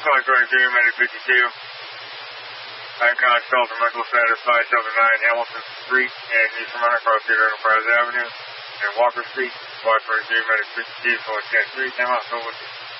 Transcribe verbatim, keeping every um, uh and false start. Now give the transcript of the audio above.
five twenty-two, medic fifty-two. Icon call for medical status five seven nine Hamilton Street and East Vermont across State Enterprise Avenue and Walker Street, five twenty-two, medic fifty-two, going ten three, come out, so with you.